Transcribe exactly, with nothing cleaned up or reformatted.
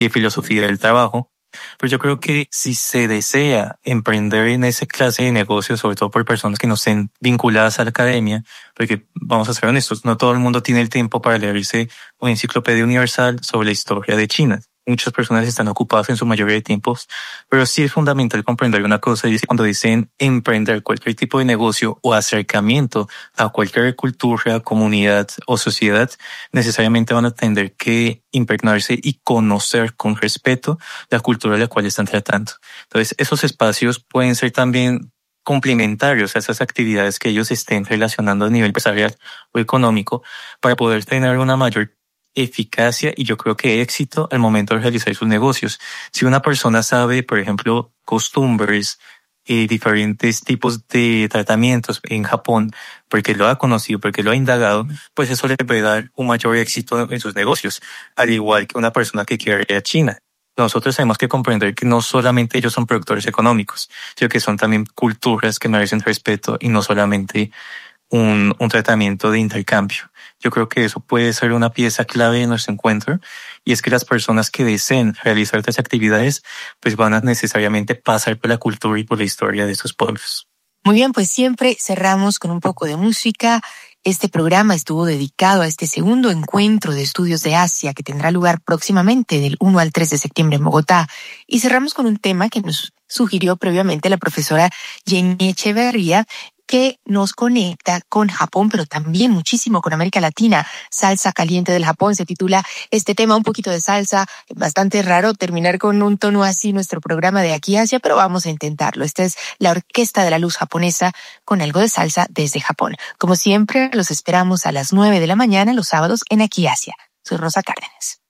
y filosofía del trabajo. Pero yo creo que si se desea emprender en esa clase de negocios, sobre todo por personas que no estén vinculadas a la academia, porque vamos a ser honestos, no todo el mundo tiene el tiempo para leerse una enciclopedia universal sobre la historia de China. Muchas personas están ocupadas en su mayoría de tiempos, pero sí es fundamental comprender una cosa, y es que cuando dicen emprender cualquier tipo de negocio o acercamiento a cualquier cultura, comunidad o sociedad, necesariamente van a tener que impregnarse y conocer con respeto la cultura de la cual están tratando. Entonces, esos espacios pueden ser también complementarios a esas actividades que ellos estén relacionando a nivel empresarial o económico para poder tener una mayor eficacia y yo creo que éxito al momento de realizar sus negocios. Si una persona sabe, por ejemplo, costumbres y diferentes tipos de tratamientos en Japón, porque lo ha conocido, porque lo ha indagado, pues eso le puede dar un mayor éxito en sus negocios, al igual que una persona que quiere ir a China. Nosotros tenemos que comprender que no solamente ellos son productores económicos, sino que son también culturas que merecen respeto y no solamente un, un tratamiento de intercambio. Yo creo que eso puede ser una pieza clave de nuestro encuentro, y es que las personas que deseen realizar estas actividades pues van a necesariamente pasar por la cultura y por la historia de esos pueblos. Muy bien, pues siempre cerramos con un poco de música. Este programa estuvo dedicado a este segundo encuentro de estudios de Asia que tendrá lugar próximamente del uno al tres de septiembre en Bogotá. Y cerramos con un tema que nos sugirió previamente la profesora Jenny Echeverría, que nos conecta con Japón, pero también muchísimo con América Latina. Salsa caliente del Japón se titula este tema, un poquito de salsa. Bastante raro terminar con un tono así nuestro programa de Aquí Asia, pero vamos a intentarlo. Esta es la Orquesta de la Luz Japonesa con algo de salsa desde Japón. Como siempre, los esperamos a las nueve de la mañana los sábados en Aquí Asia. Soy Rosa Cárdenas.